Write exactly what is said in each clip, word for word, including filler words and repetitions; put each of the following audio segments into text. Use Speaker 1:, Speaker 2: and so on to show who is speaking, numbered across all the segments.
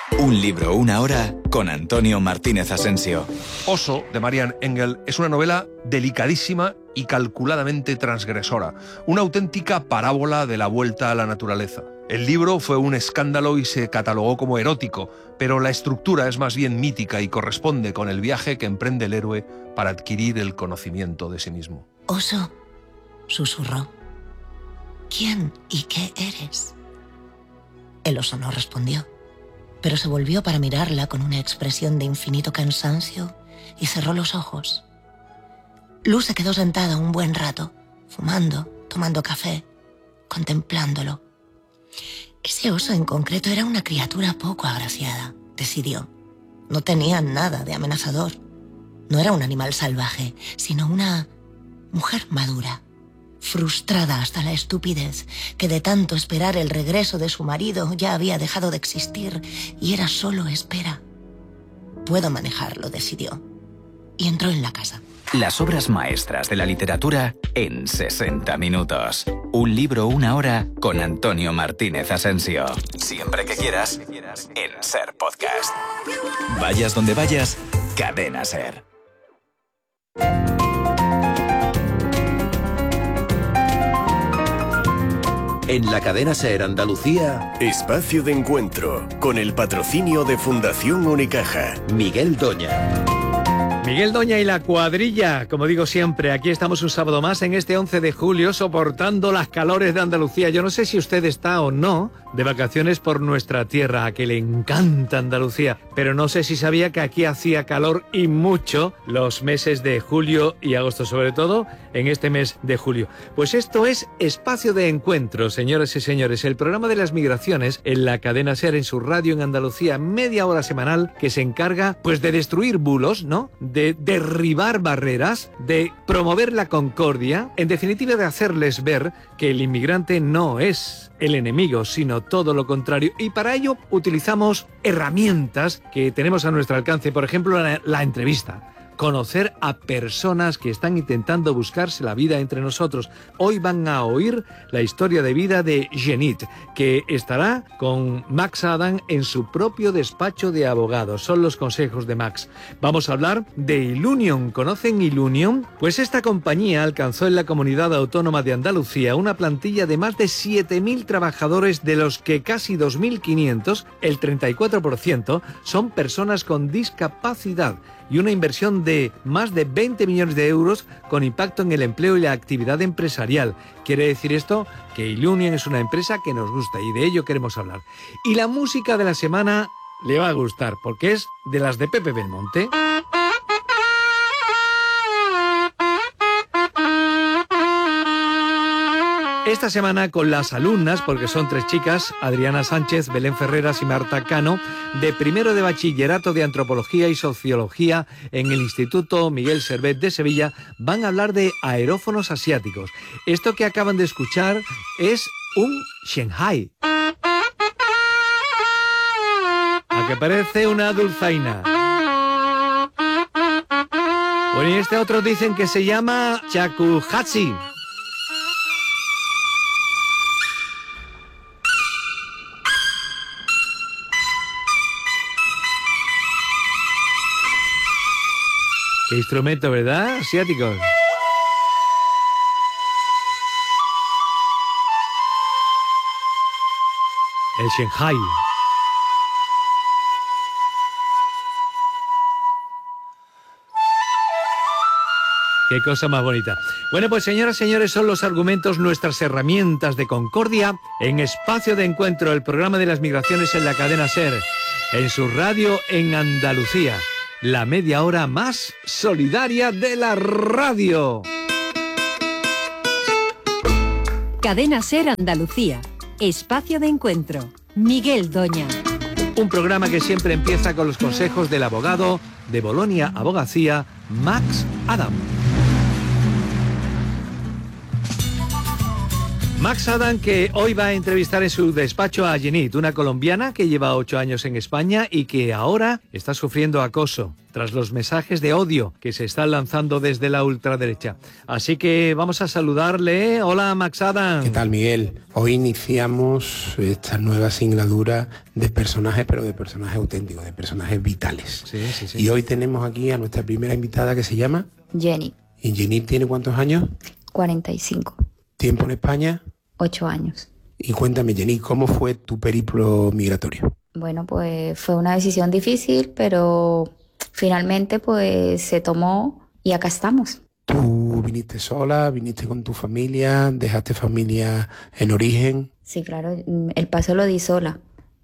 Speaker 1: Un libro, una hora, con Antonio Martínez Asensio.
Speaker 2: Oso, de Marian Engel, es una novela delicadísima y calculadamente transgresora. Una auténtica parábola de la vuelta a la naturaleza. El libro fue un escándalo y se catalogó como erótico, pero la estructura es más bien mítica y corresponde con el viaje que emprende el héroe para adquirir el conocimiento de sí mismo.
Speaker 3: Oso, susurró. ¿Quién y qué eres? El oso no respondió, pero se volvió para mirarla con una expresión de infinito cansancio y cerró los ojos. Luz se quedó sentada un buen rato, fumando, tomando café, contemplándolo. Ese oso en concreto era una criatura poco agraciada, decidió. No tenía nada de amenazador. No era un animal salvaje, sino una mujer madura, frustrada hasta la estupidez, que de tanto esperar el regreso de su marido ya había dejado de existir y era solo espera. Puedo manejarlo, decidió, y entró en la casa.
Speaker 1: Las obras maestras de la literatura en sesenta minutos. Un libro, una hora, con Antonio Martínez Asensio. Siempre que quieras, en SER Podcast. Vayas donde vayas, Cadena SER.
Speaker 4: En la cadena SER Andalucía,
Speaker 5: Espacio de Encuentro, con el patrocinio de Fundación Unicaja.
Speaker 4: Miguel Doña.
Speaker 6: Miguel Doña y la cuadrilla, como digo siempre, aquí estamos un sábado más en este once de julio soportando las calores de Andalucía. Yo no sé si usted está o no de vacaciones por nuestra tierra, a que le encanta Andalucía, pero no sé si sabía que aquí hacía calor y mucho los meses de julio y agosto, sobre todo en este mes de julio. Pues esto es Espacio de Encuentro, señoras y señores, el programa de las migraciones en la cadena SER en su radio en Andalucía, media hora semanal que se encarga pues de destruir bulos, ¿no?, de derribar barreras, de promover la concordia, en definitiva de hacerles ver que el inmigrante no es el enemigo, sino todo lo contrario. Y para ello utilizamos herramientas que tenemos a nuestro alcance, por ejemplo, la, la entrevista. Conocer a personas que están intentando buscarse la vida entre nosotros. Hoy van a oír la historia de vida de Genit, que estará con Max Adam en su propio despacho de abogados. Son los consejos de Max. Vamos a hablar de Ilunion. ¿Conocen Ilunion? Pues esta compañía alcanzó en la Comunidad Autónoma de Andalucía una plantilla de más de siete mil trabajadores, de los que casi dos mil quinientos, el treinta y cuatro por ciento, son personas con discapacidad, y una inversión de más de veinte millones de euros con impacto en el empleo y la actividad empresarial. Quiere decir esto que Ilunion es una empresa que nos gusta y de ello queremos hablar. Y la música de la semana le va a gustar porque es de las de Pepe Belmonte. Esta semana con las alumnas, porque son tres chicas, Adriana Sánchez, Belén Ferreras y Marta Cano, de primero de bachillerato de Antropología y Sociología en el Instituto Miguel Servet de Sevilla, van a hablar de aerófonos asiáticos. Esto que acaban de escuchar es un Shanghai, a que parece una dulzaina. Bueno, y este otro dicen que se llama shakuhachi. Qué instrumento, ¿verdad? Asiáticos. El Shanghai. Qué cosa más bonita. Bueno, pues señoras y señores, son los argumentos, nuestras herramientas de concordia en Espacio de Encuentro, el programa de las migraciones en la cadena SER, en su radio en Andalucía. La media hora más solidaria de la radio.
Speaker 7: Cadena SER Andalucía. Espacio de Encuentro. Miguel Doña.
Speaker 6: Un programa que siempre empieza con los consejos del abogado de Bolonia Abogacía, Max Adam. Max Adam, que hoy va a entrevistar en su despacho a Jenit, una colombiana que lleva ocho años en España y que ahora está sufriendo acoso tras los mensajes de odio que se están lanzando desde la ultraderecha. Así que vamos a saludarle. Hola, Max Adam.
Speaker 8: ¿Qué tal, Miguel? Hoy iniciamos esta nueva singladura de personajes, pero de personajes auténticos, de personajes vitales.
Speaker 6: Sí, sí, sí.
Speaker 8: Y hoy tenemos aquí a nuestra primera invitada que se llama...
Speaker 9: Jenny.
Speaker 8: ¿Y Jenny tiene cuántos años?
Speaker 9: cuarenta y cinco.
Speaker 8: ¿Tiempo en España?
Speaker 9: Ocho años.
Speaker 8: Y cuéntame, Jenny, ¿cómo fue tu periplo migratorio?
Speaker 9: Bueno, pues fue una decisión difícil, pero finalmente pues se tomó y acá estamos.
Speaker 8: ¿Tú viniste sola? ¿Viniste con tu familia? ¿Dejaste familia en origen?
Speaker 9: Sí, claro, el paso lo di sola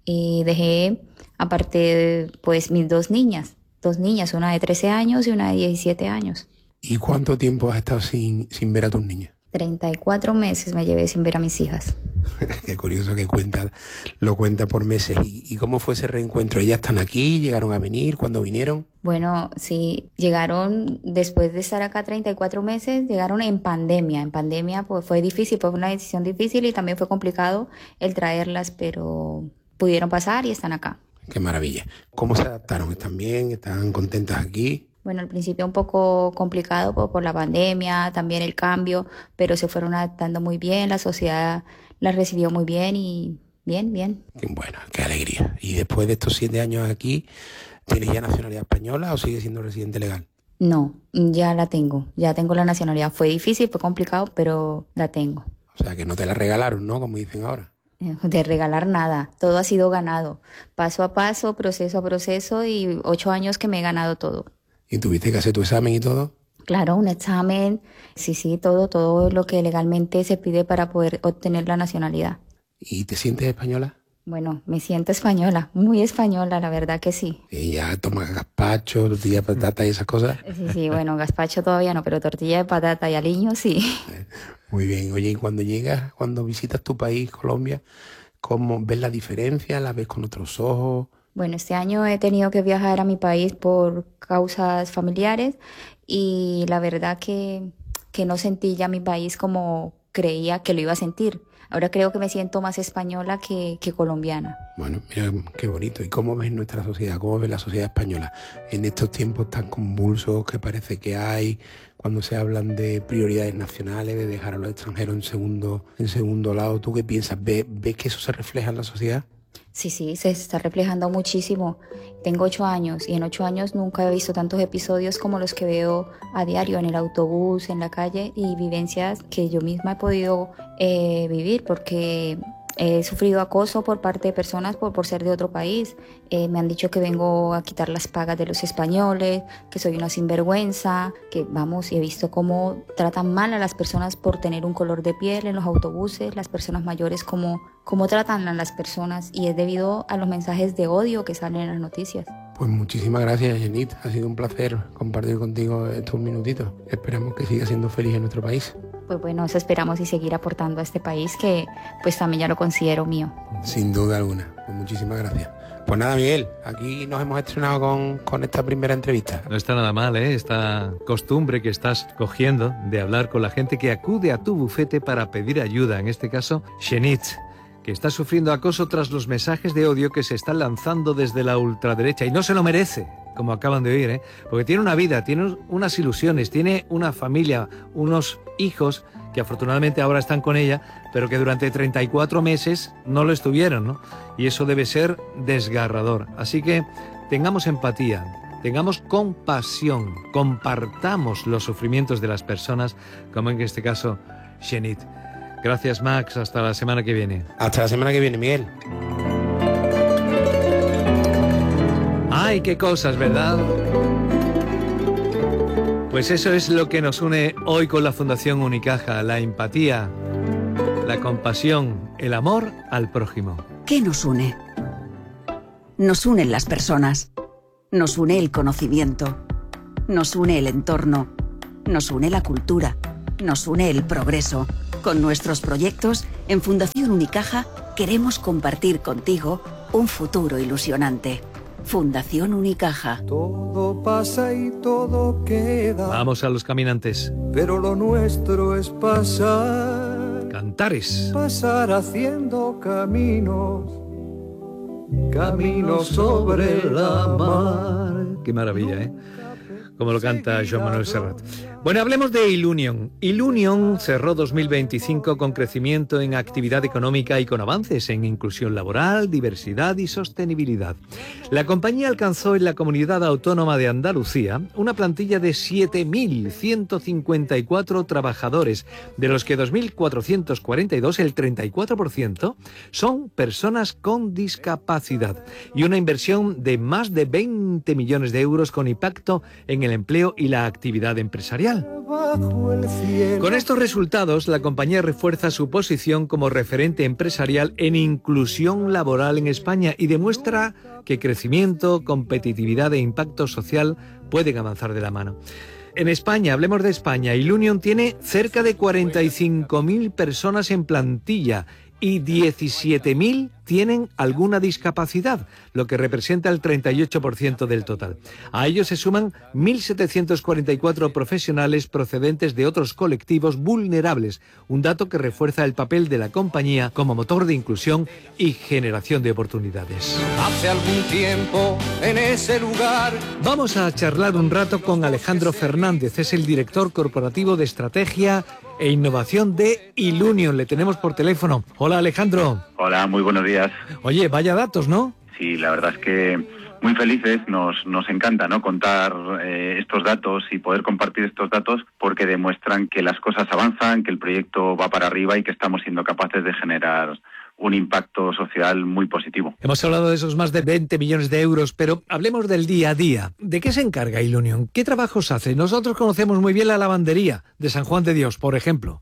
Speaker 9: y dejé, aparte, pues mis dos niñas, dos niñas, una de trece años y una de diecisiete años.
Speaker 8: ¿Y cuánto tiempo has estado sin, sin ver a tus niñas?
Speaker 9: treinta y cuatro meses me llevé sin ver a mis hijas.
Speaker 8: Qué curioso que cuenta, lo cuenta por meses. ¿Y, ¿Y cómo fue ese reencuentro? ¿Ellas están aquí? ¿Llegaron a venir? ¿Cuándo vinieron?
Speaker 9: Bueno, sí, llegaron después de estar acá treinta y cuatro meses, llegaron en pandemia. En pandemia pues fue difícil, fue una decisión difícil y también fue complicado el traerlas, pero pudieron pasar y están acá.
Speaker 8: Qué maravilla. ¿Cómo se adaptaron? ¿Están bien? ¿Están contentas aquí?
Speaker 9: Bueno, al principio un poco complicado por, por la pandemia, también el cambio, pero se fueron adaptando muy bien, la sociedad las recibió muy bien y bien, bien.
Speaker 8: Qué bueno, qué alegría. ¿Y después de estos siete años aquí, tienes ya nacionalidad española o sigues siendo residente legal?
Speaker 9: No, ya la tengo, ya tengo la nacionalidad. Fue difícil, fue complicado, pero la tengo.
Speaker 8: O sea, que no te la regalaron, ¿no? Como dicen ahora.
Speaker 9: De regalar nada, todo ha sido ganado, paso a paso, proceso a proceso y ocho años que me he ganado todo.
Speaker 8: ¿Y tuviste que hacer tu examen y todo?
Speaker 9: Claro, un examen, sí, sí, todo, todo lo que legalmente se pide para poder obtener la nacionalidad.
Speaker 8: ¿Y te sientes española?
Speaker 9: Bueno, me siento española, muy española, la verdad que sí.
Speaker 8: ¿Y ya tomas gazpacho, tortilla de patata y esas cosas?
Speaker 9: Sí, sí, bueno, gazpacho todavía no, pero tortilla de patata y aliño sí.
Speaker 8: Muy bien. Oye, y cuando llegas, cuando visitas tu país, Colombia, ¿cómo ves la diferencia? ¿La ves con otros ojos?
Speaker 9: Bueno, este año he tenido que viajar a mi país por causas familiares y la verdad que, que no sentí ya mi país como creía que lo iba a sentir. Ahora creo que me siento más española que, que colombiana.
Speaker 8: Bueno, mira qué bonito. ¿Y cómo ves nuestra sociedad? ¿Cómo ves la sociedad española? En estos tiempos tan convulsos que parece que hay, cuando se hablan de prioridades nacionales, de dejar a los extranjeros en segundo, en segundo lado, ¿tú qué piensas? ¿Ves, ves que eso se refleja en la sociedad?
Speaker 9: Sí, sí, se está reflejando muchísimo. Tengo ocho años y en ocho años nunca he visto tantos episodios como los que veo a diario en el autobús, en la calle y vivencias que yo misma he podido eh, vivir porque he sufrido acoso por parte de personas por, por ser de otro país. Eh, me han dicho que vengo a quitar las pagas de los españoles, que soy una sinvergüenza, que vamos, y he visto cómo tratan mal a las personas por tener un color de piel en los autobuses, las personas mayores, cómo, cómo tratan a las personas y es debido a los mensajes de odio que salen en las noticias.
Speaker 8: Pues muchísimas gracias, Jenit. Ha sido un placer compartir contigo estos minutitos. Esperamos que sigas siendo feliz en nuestro país.
Speaker 9: Pues bueno, eso esperamos y seguir aportando a este país que pues también ya lo considero mío.
Speaker 8: Sin duda alguna. Pues muchísimas gracias. Pues nada, Miguel, aquí nos hemos estrenado con, con esta primera entrevista.
Speaker 6: No está nada mal, ¿eh? Esta costumbre que estás cogiendo de hablar con la gente que acude a tu bufete para pedir ayuda. En este caso, Jenit, que está sufriendo acoso tras los mensajes de odio que se están lanzando desde la ultraderecha. Y no se lo merece, como acaban de oír, ¿eh? Porque tiene una vida, tiene unas ilusiones, tiene una familia, unos hijos que afortunadamente ahora están con ella, pero que durante treinta y cuatro meses no lo estuvieron, ¿no? Y eso debe ser desgarrador. Así que tengamos empatía, tengamos compasión, compartamos los sufrimientos de las personas, como en este caso, Jenit. Gracias, Max. Hasta la semana que viene.
Speaker 8: Hasta la semana que viene, Miguel.
Speaker 6: ¡Ay, qué cosas!, ¿verdad? Pues eso es lo que nos une hoy con la Fundación Unicaja, la empatía, la compasión, el amor al prójimo.
Speaker 10: ¿Qué nos une? Nos unen las personas, nos une el conocimiento, nos une el entorno, nos une la cultura, nos une el progreso. Con nuestros proyectos, en Fundación Unicaja queremos compartir contigo un futuro ilusionante. Fundación Unicaja.
Speaker 11: Todo pasa y todo queda.
Speaker 6: Vamos a los caminantes.
Speaker 11: Pero lo nuestro es pasar.
Speaker 6: Antares.
Speaker 11: Pasar haciendo caminos, caminos sobre la mar.
Speaker 6: Qué maravilla, ¿eh? Como lo canta Joan Manuel Serrat. Bueno, hablemos de Ilunion. Ilunion cerró dos mil veinticinco con crecimiento en actividad económica y con avances en inclusión laboral, diversidad y sostenibilidad. La compañía alcanzó en la Comunidad Autónoma de Andalucía una plantilla de siete mil ciento cincuenta y cuatro trabajadores, de los que dos mil cuatrocientos cuarenta y dos, el treinta y cuatro por ciento, son personas con discapacidad, y una inversión de más de veinte millones de euros con impacto en el empleo y la actividad empresarial. Con estos resultados, la compañía refuerza su posición como referente empresarial en inclusión laboral en España y demuestra que crecimiento, competitividad e impacto social pueden avanzar de la mano. En España, hablemos de España, Ilunion tiene cerca de cuarenta y cinco mil personas en plantilla y diecisiete mil tienen alguna discapacidad, lo que representa el treinta y ocho por ciento del total. A ellos se suman mil setecientos cuarenta y cuatro profesionales procedentes de otros colectivos vulnerables, un dato que refuerza el papel de la compañía como motor de inclusión y generación de oportunidades.
Speaker 11: Hace algún tiempo en ese lugar.
Speaker 6: Vamos a charlar un rato con Alejandro Fernández, es el director corporativo de estrategia e innovación de Ilunion. Le tenemos por teléfono. Hola, Alejandro.
Speaker 12: Hola, muy buenos días.
Speaker 6: Oye, vaya datos, ¿no?
Speaker 12: Sí, la verdad es que muy felices, nos nos encanta, ¿no?, contar eh, estos datos y poder compartir estos datos, porque demuestran que las cosas avanzan, que el proyecto va para arriba y que estamos siendo capaces de generar un impacto social muy positivo.
Speaker 6: Hemos hablado de esos más de veinte millones de euros, pero hablemos del día a día. ¿De qué se encarga Ilunion? ¿Qué trabajos hace? Nosotros conocemos muy bien la lavandería de San Juan de Dios, por ejemplo.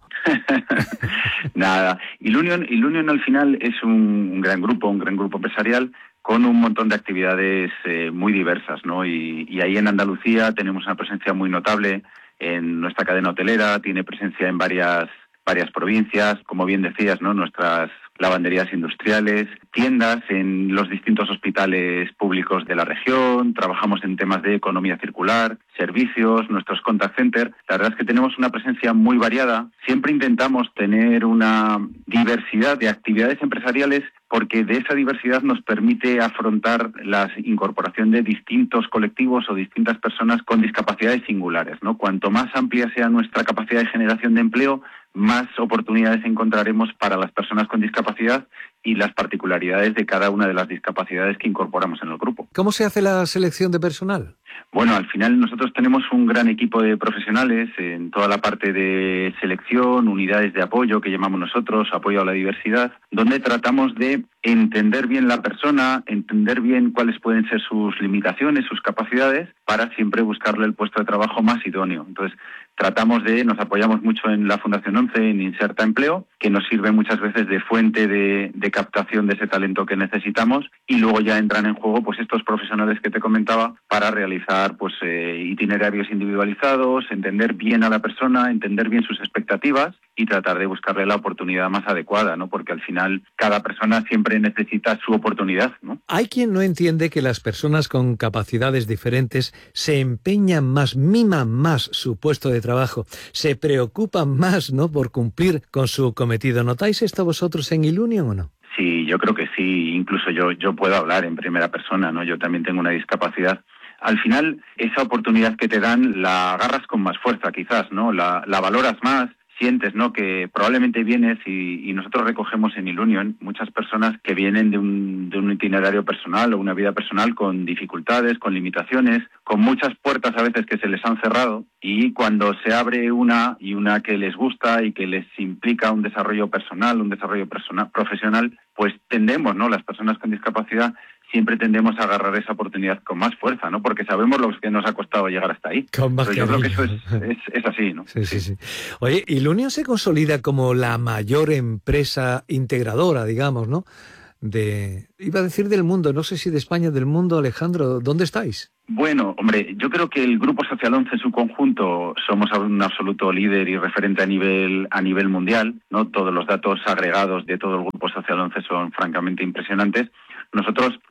Speaker 12: Nada, Ilunion, Ilunion al final es un, un gran grupo, un gran grupo empresarial con un montón de actividades eh, muy diversas, ¿no? Y, y ahí en Andalucía tenemos una presencia muy notable en nuestra cadena hotelera, tiene presencia en varias varias provincias, como bien decías, ¿no?, nuestras lavanderías industriales, tiendas en los distintos hospitales públicos de la región, trabajamos en temas de economía circular, servicios, nuestros contact centers. La verdad es que tenemos una presencia muy variada. Siempre intentamos tener una diversidad de actividades empresariales porque de esa diversidad nos permite afrontar la incorporación de distintos colectivos o distintas personas con discapacidades singulares, ¿no? Cuanto más amplia sea nuestra capacidad de generación de empleo, más oportunidades encontraremos para las personas con discapacidad y las particularidades de cada una de las discapacidades que incorporamos en el grupo.
Speaker 6: ¿Cómo se hace la selección de personal?
Speaker 12: Bueno, al final nosotros tenemos un gran equipo de profesionales en toda la parte de selección, unidades de apoyo que llamamos nosotros, apoyo a la diversidad, donde tratamos de entender bien la persona, entender bien cuáles pueden ser sus limitaciones, sus capacidades, para siempre buscarle el puesto de trabajo más idóneo. Entonces, tratamos de, nos apoyamos mucho en la Fundación once, en Inserta Empleo, que nos sirve muchas veces de fuente de, de captación de ese talento que necesitamos, y luego ya entran en juego pues estos profesionales que te comentaba para realizar pues eh, itinerarios individualizados, entender bien a la persona, entender bien sus expectativas y tratar de buscarle la oportunidad más adecuada, ¿no? Porque al final cada persona siempre necesita su oportunidad, ¿no?
Speaker 6: Hay quien no entiende que las personas con capacidades diferentes se empeñan más, miman más su puesto de trabajo, se preocupan más, ¿no?, por cumplir con su cometido. ¿Notáis esto vosotros en Ilunion o no?
Speaker 12: Sí, yo creo que sí. Incluso yo yo puedo hablar en primera persona, ¿no? Yo también tengo una discapacidad. Al final, esa oportunidad que te dan la agarras con más fuerza, quizás, ¿no? La, la valoras más. Sientes, ¿no?, que probablemente vienes y, y nosotros recogemos en Ilunion muchas personas que vienen de un, de un itinerario personal o una vida personal con dificultades, con limitaciones, con muchas puertas a veces que se les han cerrado, y cuando se abre una y una que les gusta y que les implica un desarrollo personal, un desarrollo personal, profesional, pues tendemos, ¿no?, las personas con discapacidad siempre tendemos a agarrar esa oportunidad con más fuerza, ¿no? Porque sabemos lo que nos ha costado llegar hasta ahí.
Speaker 6: Con más
Speaker 12: Pero yo creo que eso es, es, es así, ¿no?
Speaker 6: Sí, sí, sí. Oye, Ilunion se consolida como la mayor empresa integradora, digamos, ¿no?, de, iba a decir del mundo, no sé si de España, del mundo. Alejandro, ¿dónde estáis?
Speaker 12: Bueno, hombre, yo creo que el Grupo Social once en su conjunto somos un absoluto líder y referente a nivel a nivel mundial, ¿no? Todos los datos agregados de todo el Grupo Social once son francamente impresionantes. Nosotros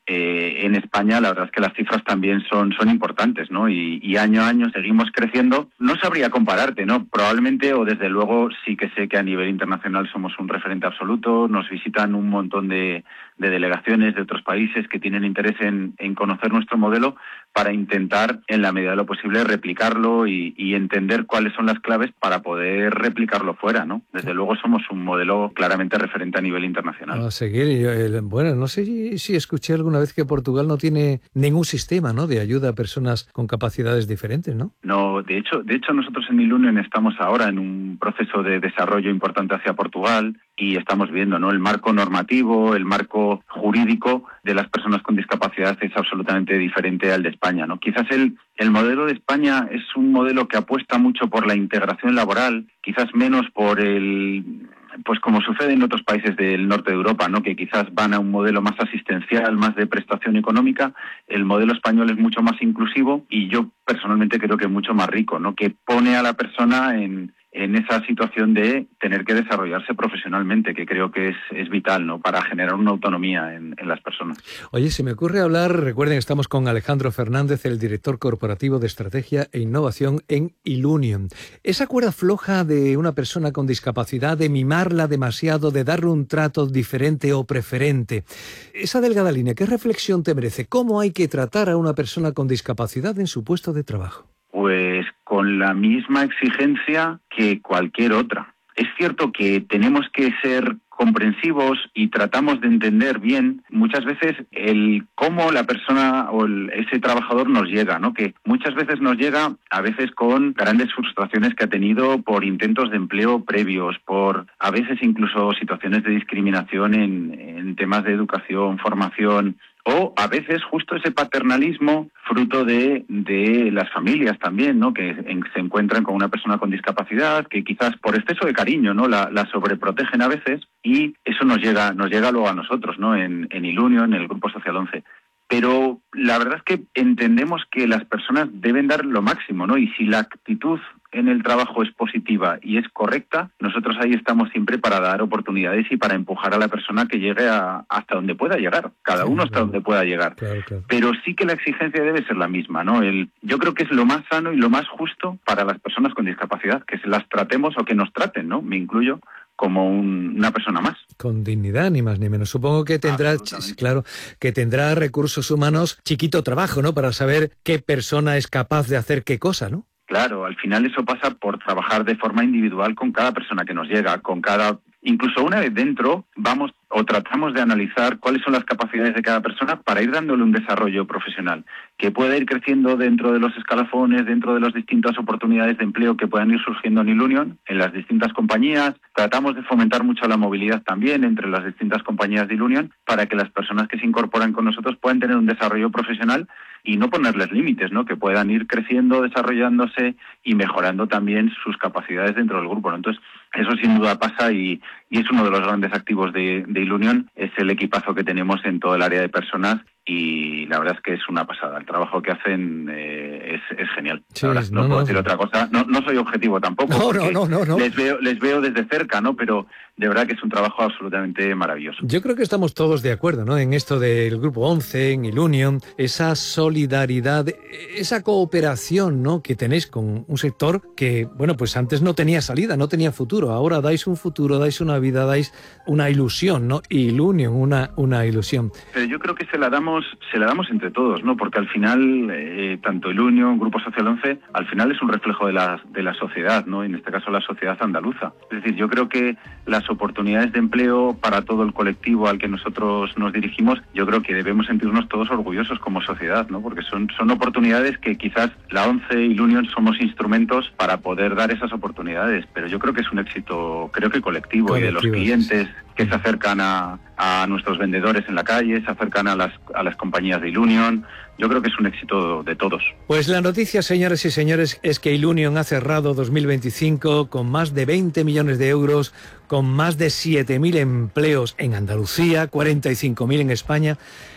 Speaker 12: eh, en España la verdad es que las cifras también son, son importantes, ¿no? Y, y año a año seguimos creciendo. No sabría compararte, ¿no? Probablemente, o desde luego, sí que sé que a nivel internacional somos un referente absoluto. Nos visitan un montón de, de delegaciones de otros países que tienen interés en, en conocer nuestro modelo para intentar, en la medida de lo posible, replicarlo y, y entender cuáles son las claves para poder replicarlo fuera, ¿no? Desde luego somos un modelo claramente referente a nivel internacional.
Speaker 6: A seguir, yo, eh, bueno, no sé si, si escuché alguna vez que Portugal no tiene ningún sistema, ¿no?, de ayuda a personas con capacidades diferentes, ¿no?
Speaker 12: No, de hecho, de hecho nosotros en Ilunion estamos ahora en un proceso de desarrollo importante hacia Portugal y estamos viendo, ¿no?, el marco normativo, el marco jurídico de las personas con discapacidad es absolutamente diferente al de España, ¿no? Quizás el, el modelo de España es un modelo que apuesta mucho por la integración laboral, quizás menos por el, pues como sucede en otros países del norte de Europa, ¿no?, que quizás van a un modelo más asistencial, más de prestación económica. El modelo español es mucho más inclusivo y yo personalmente creo que mucho más rico, ¿no?, que pone a la persona en en esa situación de tener que desarrollarse profesionalmente, que creo que es, es vital, ¿no?, para generar una autonomía en, en las personas.
Speaker 6: Oye, se me ocurre hablar, recuerden que estamos con Alejandro Fernández, el director corporativo de estrategia e innovación en Ilunion. Esa cuerda floja de una persona con discapacidad, de mimarla demasiado, de darle un trato diferente o preferente, esa delgada línea, ¿qué reflexión te merece? ¿Cómo hay que tratar a una persona con discapacidad en su puesto de trabajo?
Speaker 12: Pues con la misma exigencia que cualquier otra. Es cierto que tenemos que ser comprensivos y tratamos de entender bien muchas veces el cómo la persona o el, ese trabajador nos llega, ¿no? Que muchas veces nos llega a veces con grandes frustraciones que ha tenido por intentos de empleo previos, por a veces incluso situaciones de discriminación en, en temas de educación, formación, o a veces justo ese paternalismo fruto de, de las familias también, ¿no?, que en, se encuentran con una persona con discapacidad, que quizás por exceso de cariño, ¿no?, la, la sobreprotegen a veces, y eso nos llega nos llega luego a nosotros, ¿no?, en, en Ilunion, en el Grupo Social once. Pero la verdad es que entendemos que las personas deben dar lo máximo, ¿no? Y si la actitud en el trabajo es positiva y es correcta, nosotros ahí estamos siempre para dar oportunidades y para empujar a la persona que llegue a, hasta donde pueda llegar, cada uno hasta donde pueda llegar.
Speaker 6: Claro, claro.
Speaker 12: Pero sí que la exigencia debe ser la misma, ¿no? El, yo creo que es lo más sano y lo más justo para las personas con discapacidad, que se las tratemos o que nos traten, ¿no? Me incluyo como un, una persona más.
Speaker 6: Con dignidad, ni más ni menos. Supongo que tendrá, claro, que tendrá recursos humanos, chiquito trabajo, ¿no?, para saber qué persona es capaz de hacer qué cosa, ¿no?
Speaker 12: Claro, al final eso pasa por trabajar de forma individual con cada persona que nos llega, con cada... Incluso una vez dentro, vamos o tratamos de analizar cuáles son las capacidades de cada persona para ir dándole un desarrollo profesional, que pueda ir creciendo dentro de los escalafones, dentro de las distintas oportunidades de empleo que puedan ir surgiendo en Ilunion, en las distintas compañías. Tratamos de fomentar mucho la movilidad también entre las distintas compañías de Ilunion para que las personas que se incorporan con nosotros puedan tener un desarrollo profesional y no ponerles límites, ¿no?, que puedan ir creciendo, desarrollándose y mejorando también sus capacidades dentro del grupo, ¿no? Entonces, eso sin duda pasa y, y es uno de los grandes activos de, de Ilunion, es el equipazo que tenemos en todo el área de personas y la verdad es que es una pasada. El trabajo que hacen eh, es, es genial.
Speaker 6: Sí,
Speaker 12: Ahora, no,
Speaker 6: no,
Speaker 12: puedo
Speaker 6: no,
Speaker 12: decir
Speaker 6: no.
Speaker 12: otra cosa. No, no soy objetivo tampoco.
Speaker 6: No,
Speaker 12: porque
Speaker 6: no, no, no, no.
Speaker 12: Les veo, les veo desde cerca, ¿no? Pero de verdad que es un trabajo absolutamente maravilloso.
Speaker 6: Yo creo que estamos todos de acuerdo, ¿no?, en esto del Grupo once, en Ilunion, esa solidaridad, esa cooperación, ¿no?, que tenéis con un sector que, bueno, pues antes no tenía salida, no tenía futuro. Ahora dais un futuro, dais una vida, dais una ilusión, ¿no? Ilunion, una, una ilusión.
Speaker 12: Pero yo creo que se la damos, se la damos entre todos, ¿no? Porque al final, eh, tanto Ilunion, Grupo Social once, al final es un reflejo de la, de la sociedad, ¿no? En este caso la sociedad andaluza. Es decir, yo creo que las oportunidades de empleo para todo el colectivo al que nosotros nos dirigimos, yo creo que debemos sentirnos todos orgullosos como sociedad, ¿no? Porque son, son oportunidades que quizás la once y Ilunion somos instrumentos para poder dar esas oportunidades, pero yo creo que es un éxito, creo que colectivo, colectivo y de los clientes que se acercan a, a nuestros vendedores en la calle, se acercan a las, a las compañías de Ilunion. Yo creo que es un éxito de todos.
Speaker 6: Pues la noticia, señores y señores, es que Ilunion ha cerrado dos mil veinticinco con más de veinte millones de euros, con más de siete mil empleos en Andalucía, cuarenta y cinco mil en España.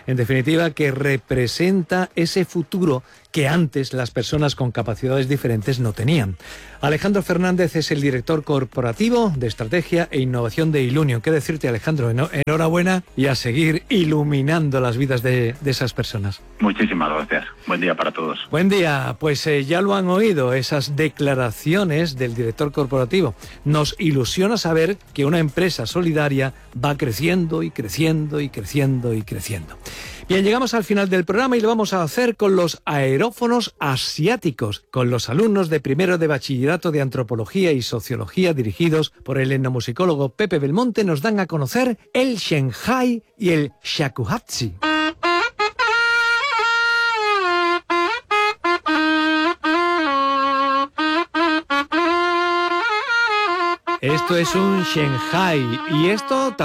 Speaker 6: En definitiva, que representa ese futuro que antes las personas con capacidades diferentes no tenían. Alejandro Fernández es el director corporativo de estrategia e innovación de Ilunion. ¿Qué decirte, Alejandro? Enhorabuena y a seguir iluminando las vidas de, de esas personas.
Speaker 12: Muchísimas gracias. Buen día para todos.
Speaker 6: Buen día. Pues eh, ya lo han oído, esas declaraciones del director corporativo. Nos ilusiona saber que una empresa solidaria va creciendo y creciendo y creciendo y creciendo. Bien, llegamos al final del programa y lo vamos a hacer con los aerófonos asiáticos, con los alumnos de primero de bachillerato de antropología y sociología dirigidos por el etnomusicólogo Pepe Belmonte. Nos dan a conocer el Shanghai y el Shakuhachi. Esto es un Shanghai y esto